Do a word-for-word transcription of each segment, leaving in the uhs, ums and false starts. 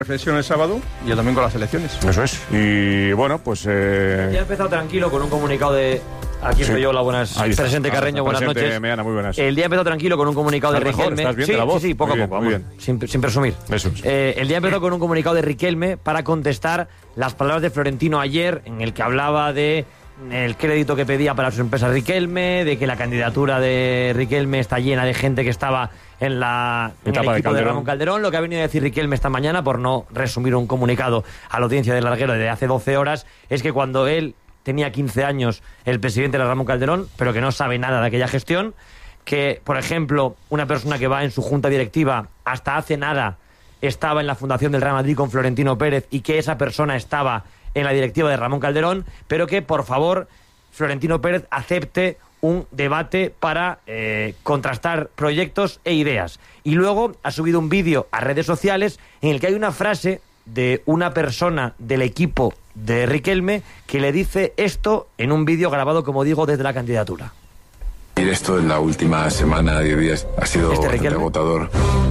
Reflexión el sábado y el domingo las elecciones. Eso es. Y bueno, pues... Eh... Ya ha empezado tranquilo con un comunicado de... Aquí estoy sí. yo, la buenas... Presidente Carreño, buenas presidente noches. Meana, muy buenas. El día ha empezado tranquilo con un comunicado de Riquelme. ¿Estás bien sí, de la voz? Sí, sí, poco muy a poco, bien, vamos, sin, sin presumir. Eso es. Eh, el día empezó con un comunicado de Riquelme para contestar las palabras de Florentino ayer, en el que hablaba de el crédito que pedía para su empresa Riquelme, de que la candidatura de Riquelme está llena de gente que estaba en, la, en el equipo de, de Ramón Calderón. Lo que ha venido a decir Riquelme esta mañana, por no resumir un comunicado a la audiencia del Larguero de hace doce horas, es que cuando él tenía quince años, el presidente era Ramón Calderón, pero que no sabe nada de aquella gestión, que, por ejemplo, una persona que va en su junta directiva hasta hace nada estaba en la fundación del Real Madrid con Florentino Pérez y que esa persona estaba en la directiva de Ramón Calderón, pero que, por favor, Florentino Pérez acepte un debate para eh, contrastar proyectos e ideas. Y luego ha subido un vídeo a redes sociales en el que hay una frase de una persona del equipo de Riquelme que le dice esto en un vídeo grabado, como digo, desde la candidatura. Y esto en la última semana, diez días, ha sido ¿Este bastante agotador.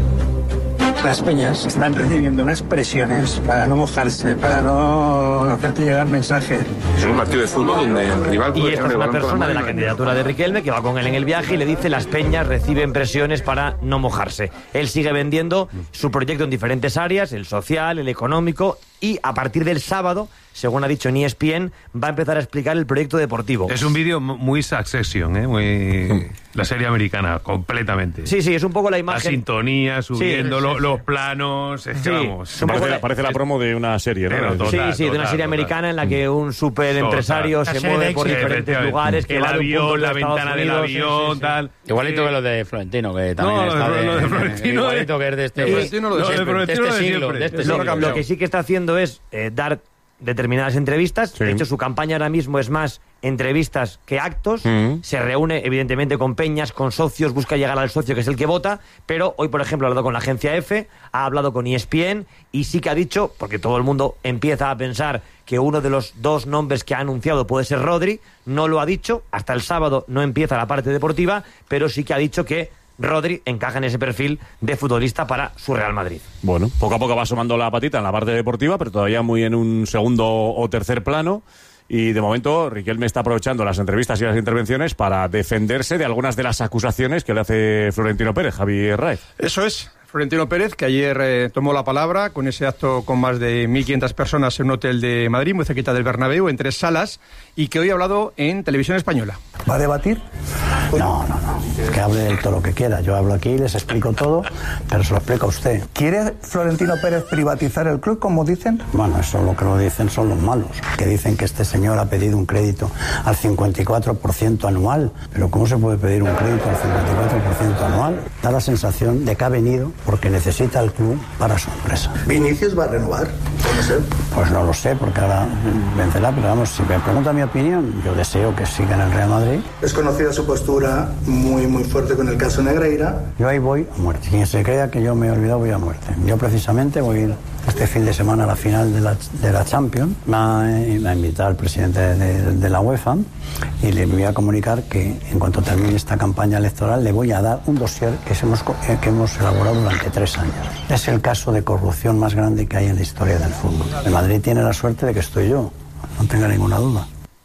Las peñas están recibiendo unas presiones para no mojarse, para no hacerte llegar mensajes. Es un partido de fútbol donde el rival... Y esta es una persona de la candidatura de Riquelme que va con él en el viaje y le dice: las peñas reciben presiones para no mojarse. Él sigue vendiendo su proyecto en diferentes áreas, el social, el económico, y a partir del sábado, según ha dicho en E S P N, va a empezar a explicar el proyecto deportivo. Es un vídeo muy Succession, ¿eh? Muy... la serie americana, completamente. Sí, sí, es un poco la imagen... La sintonía, subiendo sí, lo, sí, sí. los planos... Es que sí, vamos... Parece, la, la, parece la promo de una serie, ¿no? Pero total, sí, sí, de una total, serie total. americana en la que un super empresario se mueve por diferentes lugares, que el va de un punto avión, de la Estados ventana del Unidos, avión, sí, sí, sí. tal... Igualito sí. que lo de Florentino, que también No, está lo, de, lo de Florentino... igualito que es de este... De Florentino lo de lo de siempre. Florentino de este de siglo, siempre. de este Eso Lo, no ha lo que sí que está haciendo es eh, dar determinadas entrevistas. Sí. De hecho, su campaña ahora mismo es más entrevistas que actos. Mm. Se reúne, evidentemente, con peñas, con socios, busca llegar al socio que es el que vota, pero hoy, por ejemplo, ha hablado con la agencia F, ha hablado con E S P N y sí que ha dicho, porque todo el mundo empieza a pensar que uno de los dos nombres que ha anunciado puede ser Rodri, no lo ha dicho, hasta el sábado no empieza la parte deportiva, pero sí que ha dicho que Rodri encaja en ese perfil de futbolista para su Real Madrid. Bueno, poco a poco va asomando la patita en la parte deportiva, pero todavía muy en un segundo o tercer plano. Y de momento Riquelme está aprovechando las entrevistas y las intervenciones para defenderse de algunas de las acusaciones que le hace Florentino Pérez, Javi Raez. Eso es. Florentino Pérez, que ayer eh, tomó la palabra con ese acto con más de mil quinientas personas en un hotel de Madrid, muy cerquita del Bernabéu, en tres salas, y que hoy ha hablado en Televisión Española. ¿Va a debatir? No, no, no. Que hable de todo lo que quiera. Yo hablo aquí, les explico todo, pero se lo explico a usted. ¿Quiere Florentino Pérez privatizar el club, como dicen? Bueno, eso lo que lo dicen son los malos, que dicen que este señor ha pedido un crédito al cincuenta y cuatro por ciento anual. Pero ¿cómo se puede pedir un crédito al cincuenta y cuatro por ciento anual? Da la sensación de que ha venido porque necesita el club para su empresa. ¿Vinicius va a renovar? No sé. Pues no lo sé, porque ahora vencerá, pero vamos, si me pregunta mi opinión, yo deseo que siga en el Real Madrid. Es conocida su postura muy, muy fuerte con el caso Negreira. Yo ahí voy a muerte. Quien se crea que yo me he olvidado, voy a muerte. Yo precisamente voy a ir este fin de semana a la final de la, de la Champions. Me ha, me ha invitado el presidente de, de la UEFA y le voy a comunicar que en cuanto termine esta campaña electoral le voy a dar un dossier que hemos, que hemos elaborado durante tres años. Es el caso de corrupción más grande que hay en la historia del fútbol. El Madrid tiene la suerte de que estoy yo, no tenga ninguna duda.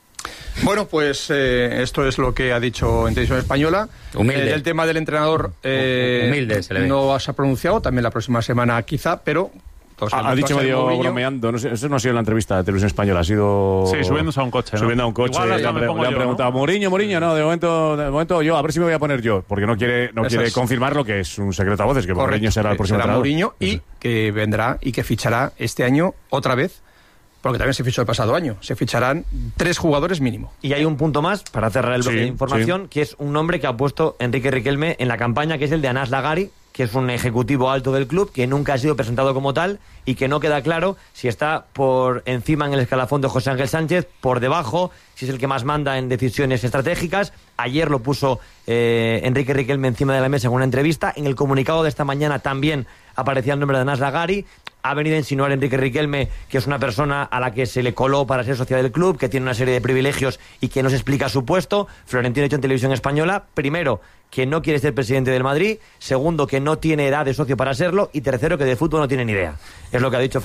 Bueno, pues eh, esto es lo que ha dicho en Televisión Española. Humilde. Eh, el tema del entrenador eh, Humilde se le ve. no se ha pronunciado, también la próxima semana quizá, pero... Ha, ha dicho medio bromeando, no sé, eso no ha sido en la entrevista de Televisión Española, ha sido... Sí, subiéndose a un coche, ¿no? Subiendo a un coche, Igual le hasta han, me pre- pongo le han yo, preguntado, ¿no? Mourinho, Mourinho, no, de momento, de momento yo, a ver si me voy a poner yo, porque no quiere, no Eso quiere es. confirmar lo que es un secreto a voces, que Correcto, Mourinho será el que próximo será entrenador. Mourinho y que vendrá y que fichará este año otra vez, porque también se fichó el pasado año. Se ficharán tres jugadores mínimo. Y hay un punto más para cerrar el bloque Sí, de información, sí. que es un nombre que ha puesto Enrique Riquelme en la campaña, que es el de Anas Lagari, que es un ejecutivo alto del club, que nunca ha sido presentado como tal y que no queda claro si está por encima en el escalafón de José Ángel Sánchez, por debajo, si es el que más manda en decisiones estratégicas. Ayer lo puso eh, Enrique Riquelme encima de la mesa en una entrevista. En el comunicado de esta mañana también aparecía el nombre de Anas Lagari. ha venido a insinuar Enrique Riquelme que es una persona a la que se le coló para ser socia del club, que tiene una serie de privilegios y que no se explica su puesto. Florentino ha dicho en Televisión Española, primero, que no quiere ser presidente del Madrid, segundo, que no tiene edad de socio para serlo, y tercero, que de fútbol no tiene ni idea. Es lo que ha dicho